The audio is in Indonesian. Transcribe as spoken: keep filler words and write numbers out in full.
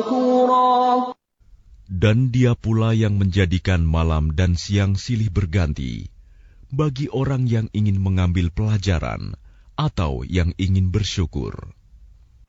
Dan Dia pula yang menjadikan malam dan siang silih berganti bagi orang yang ingin mengambil pelajaran atau yang ingin bersyukur.